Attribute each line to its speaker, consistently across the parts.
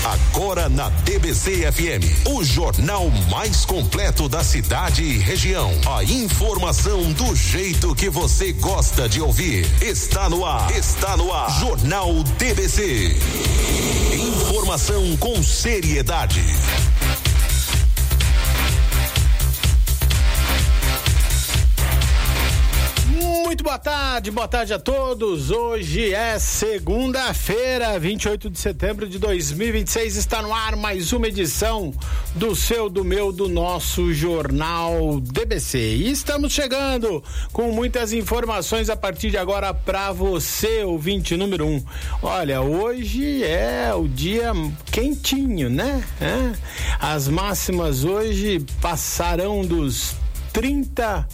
Speaker 1: Agora na TBC-FM, o jornal mais completo da cidade e região. A informação do jeito que você gosta de ouvir. Está no ar. Jornal TBC. Informação com seriedade.
Speaker 2: Muito boa tarde a todos. Hoje é segunda-feira, 28 de setembro de 2026. Está no ar mais uma edição do seu, do meu, do nosso Jornal TBC. E estamos chegando com muitas informações a partir de agora para você, ouvinte número 1. Olha, hoje é o dia quentinho, né? As máximas hoje passarão dos 30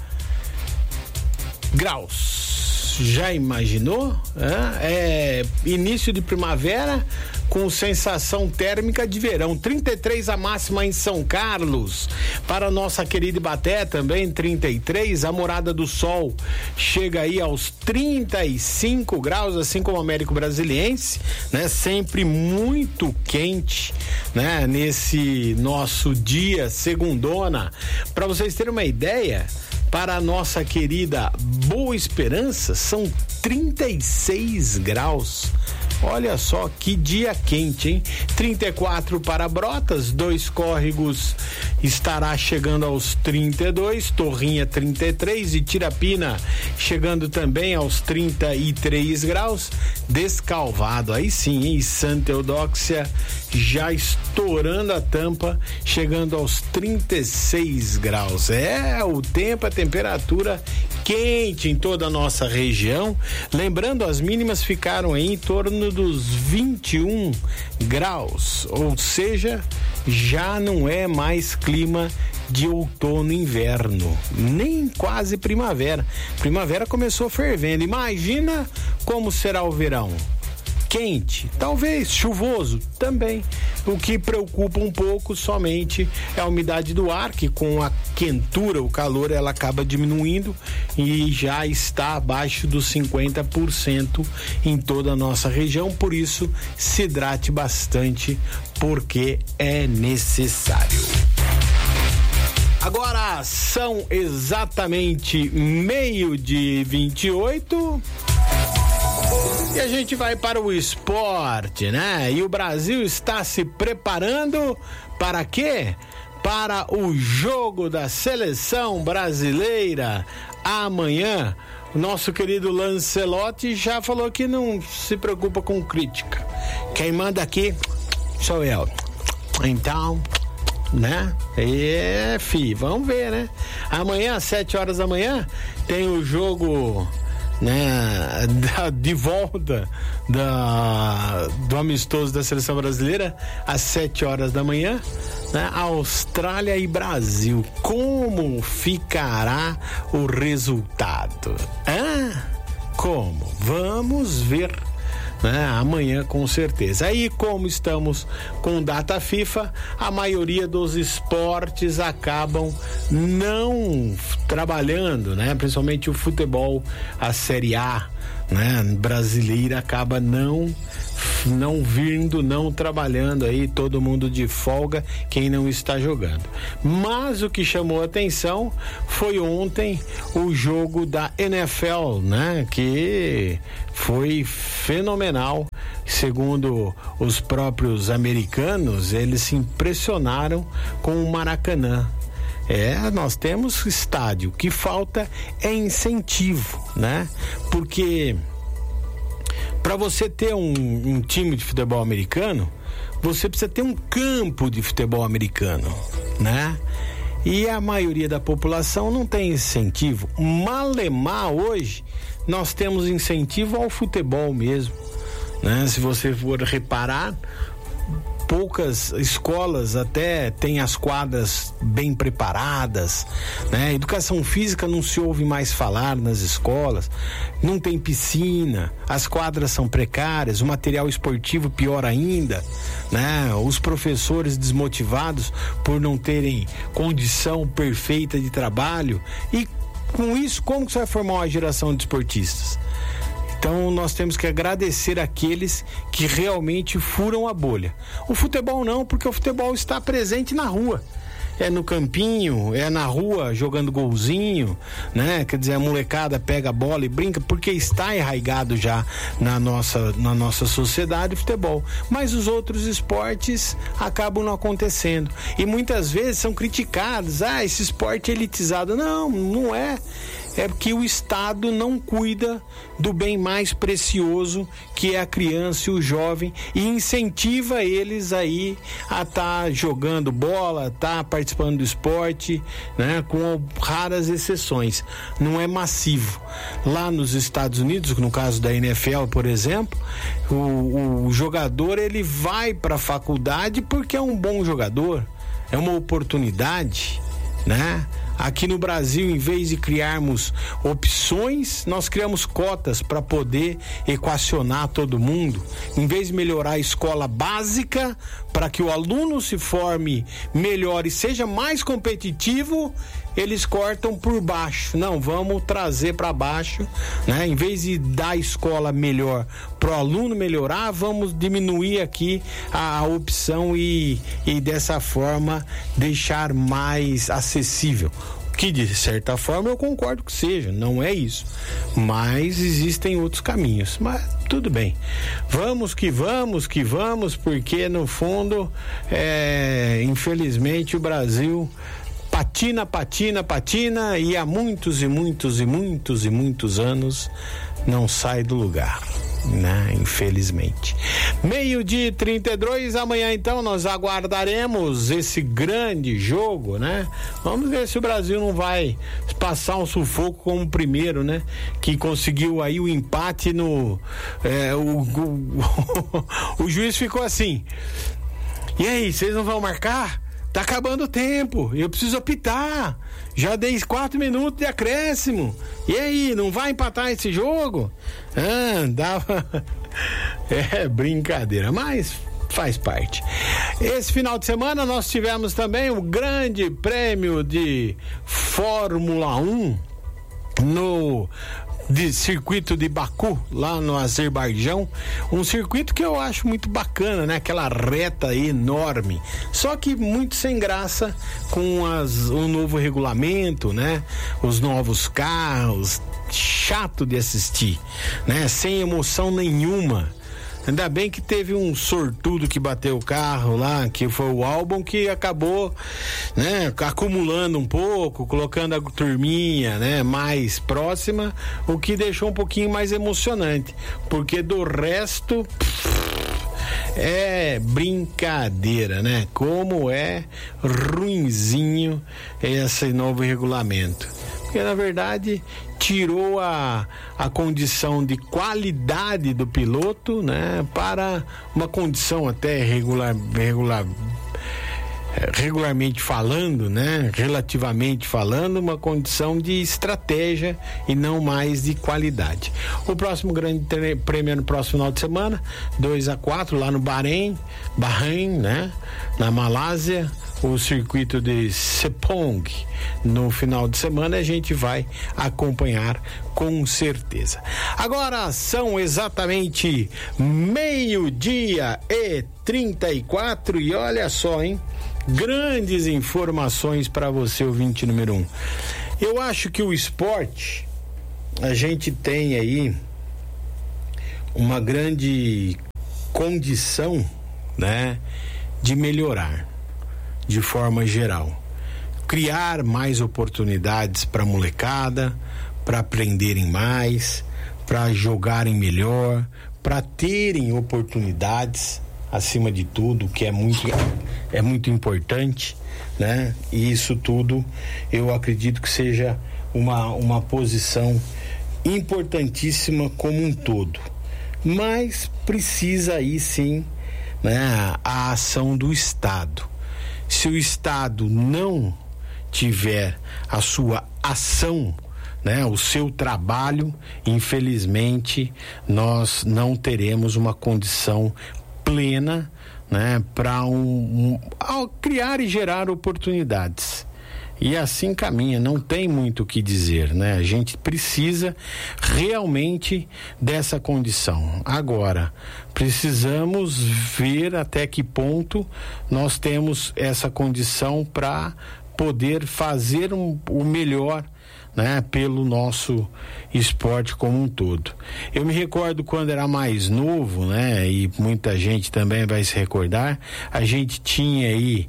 Speaker 2: graus. Já imaginou? É início de primavera com sensação térmica de verão. 33 a máxima em São Carlos. Para a nossa querida Ibaté também 33. A Morada do Sol chega aí aos 35 graus, assim como o Américo Brasiliense, né? Sempre muito quente, né? Nesse nosso dia segundona. Para vocês terem uma ideia, para a nossa querida Boa Esperança, são 36 graus. Olha só que dia quente, hein? 34 para Brotas, 2 Córregos estará chegando aos 32, Torrinha 33 e Tirapina chegando também aos 33 graus. Descalvado, aí sim, hein? Santa Eudóxia já estourando a tampa, chegando aos 36 graus. O tempo, a temperatura quente em toda a nossa região. Lembrando, as mínimas ficaram aí em torno dos 21 graus, ou seja, já não é mais clima de outono e inverno, nem quase primavera. Primavera começou fervendo. Imagina como será o verão. Quente, talvez, chuvoso também. O que preocupa um pouco somente é a umidade do ar, que com a quentura, o calor, ela acaba diminuindo e já está abaixo dos 50% em toda a nossa região. Por isso, se hidrate bastante, porque é necessário. Agora são exatamente 12:28. E a gente vai para o esporte, né? E o Brasil está se preparando para quê? Para o jogo da seleção brasileira amanhã. O nosso querido Lancelotti já falou que não se preocupa com crítica. Quem manda aqui sou eu. Então, né? Vamos ver, né? Amanhã, às 7 horas da manhã, tem o jogo, né, de volta do amistoso da seleção brasileira às 7 horas da manhã, né? Austrália e Brasil. Como ficará o resultado? Como? Vamos ver, né? Amanhã com certeza. Aí, como estamos com data FIFA, a maioria dos esportes acabam não trabalhando, né? Principalmente o futebol, a Série A, né, brasileira, acaba não trabalhando aí, todo mundo de folga, quem não está jogando. Mas o que chamou a atenção foi ontem o jogo da NFL, né, que foi fenomenal. Segundo os próprios americanos, eles se impressionaram com o Maracanã. Nós temos estádio, o que falta é incentivo, né? Porque para você ter um time de futebol americano, você precisa ter um campo de futebol americano, né? E a maioria da população não tem incentivo. Malemar hoje, nós temos incentivo ao futebol mesmo, né? Se você for reparar, poucas escolas até têm as quadras bem preparadas, né? Educação física não se ouve mais falar nas escolas, não tem piscina, as quadras são precárias, o material esportivo pior ainda, né? Os professores desmotivados por não terem condição perfeita de trabalho. E com isso, como que você vai formar uma geração de esportistas? Então nós temos que agradecer aqueles que realmente furam a bolha. O futebol não, porque o futebol está presente na rua. É no campinho, é na rua jogando golzinho, né? Quer dizer, a molecada pega a bola e brinca, porque está enraizado já na nossa sociedade o futebol. Mas os outros esportes acabam não acontecendo. E muitas vezes são criticados. Esse esporte é elitizado. Não, não é. É porque o Estado não cuida do bem mais precioso, que é a criança e o jovem, e incentiva eles aí a estar jogando bola, participando do esporte, né, com raras exceções. Não é massivo. Lá nos Estados Unidos, no caso da NFL, por exemplo, o jogador ele vai para a faculdade porque é um bom jogador, é uma oportunidade, né? Aqui no Brasil, em vez de criarmos opções, nós criamos cotas para poder equacionar todo mundo. Em vez de melhorar a escola básica para que o aluno se forme melhor e seja mais competitivo, eles cortam por baixo. Não, vamos trazer para baixo, né? Em vez de dar a escola melhor para o aluno melhorar, vamos diminuir aqui a opção e dessa forma deixar mais acessível. Que de certa forma eu concordo que seja, não é isso, mas existem outros caminhos, mas tudo bem, vamos, porque no fundo infelizmente o Brasil patina e há muitos anos não sai do lugar, né? Infelizmente. 12:32, amanhã então nós aguardaremos esse grande jogo, né? Vamos ver se o Brasil não vai passar um sufoco como o primeiro, né? Que conseguiu aí o empate no... o juiz ficou assim: e aí, vocês não vão marcar? Tá acabando o tempo, eu preciso apitar. Já dei 4 minutos de acréscimo. E aí, não vai empatar esse jogo? Dava. É brincadeira, mas faz parte. Esse final de semana nós tivemos também o Grande Prêmio de Fórmula 1 no circuito de Baku, lá no Azerbaijão, um circuito que eu acho muito bacana, né? Aquela reta enorme, só que muito sem graça com o novo regulamento, né? Os novos carros, chato de assistir, né? Sem emoção nenhuma. Ainda bem que teve um sortudo que bateu o carro lá, que foi o Albon, que acabou, né, acumulando um pouco, colocando a turminha, né, mais próxima, o que deixou um pouquinho mais emocionante, porque do resto é brincadeira, né? Como é ruinzinho esse novo regulamento. Porque na verdade tirou a condição de qualidade do piloto, né, para uma condição até regularmente falando, né, relativamente falando, uma condição de estratégia e não mais de qualidade. O próximo grande prêmio no próximo final de semana, 2-4 lá no Bahrein, né, na Malásia, o circuito de Sepong. No final de semana a gente vai acompanhar com certeza. Agora são exatamente 12:34 e olha só, hein? Grandes informações para você, ouvinte número 1. Eu acho que o esporte, a gente tem aí uma grande condição, né, de melhorar de forma geral, criar mais oportunidades para a molecada, para aprenderem mais, para jogarem melhor, para terem oportunidades acima de tudo, que é muito importante, né? E isso tudo eu acredito que seja uma posição importantíssima como um todo, mas precisa aí sim, né, a ação do Estado. Se o Estado não tiver a sua ação, né, o seu trabalho, infelizmente nós não teremos uma condição plena, né, para criar e gerar oportunidades. E assim caminha, não tem muito o que dizer, né? A gente precisa realmente dessa condição. Agora, precisamos ver até que ponto nós temos essa condição para poder fazer o melhor, né, pelo nosso esporte como um todo. Eu me recordo quando era mais novo, né, e muita gente também vai se recordar, a gente tinha aí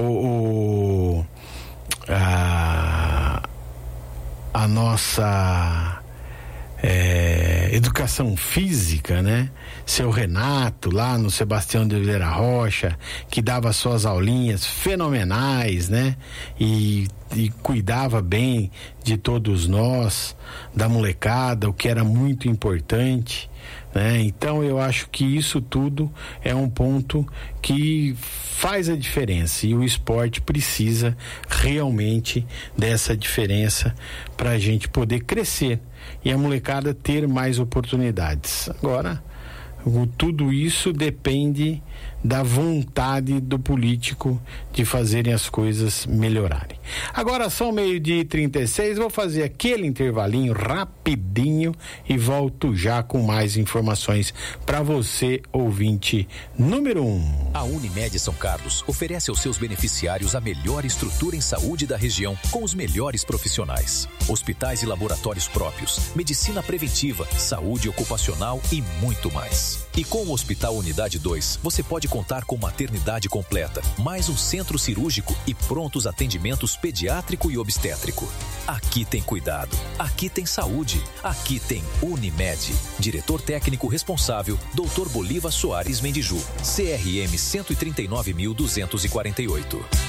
Speaker 2: a nossa educação física, né? Seu Renato, lá no Sebastião de Oliveira Rocha, que dava suas aulinhas fenomenais, né? E cuidava bem de todos nós, da molecada, o que era muito importante, né? Então eu acho que isso tudo é um ponto que faz a diferença, e o esporte precisa realmente dessa diferença para a gente poder crescer e a molecada ter mais oportunidades. Agora, tudo isso depende da vontade do político de fazerem as coisas melhorarem. Agora são 12:36, vou fazer aquele intervalinho rapidinho e volto já com mais informações para você, ouvinte número 1.
Speaker 3: A Unimed São Carlos oferece aos seus beneficiários a melhor estrutura em saúde da região, com os melhores profissionais. Hospitais e laboratórios próprios, medicina preventiva, saúde ocupacional e muito mais. E com o Hospital Unidade 2, você pode contar com maternidade completa, mais um centro cirúrgico e prontos atendimentos pediátrico e obstétrico. Aqui tem cuidado, aqui tem saúde, aqui tem Unimed. Diretor técnico responsável, Dr. Bolívar Soares Mendiju, CRM 139.248.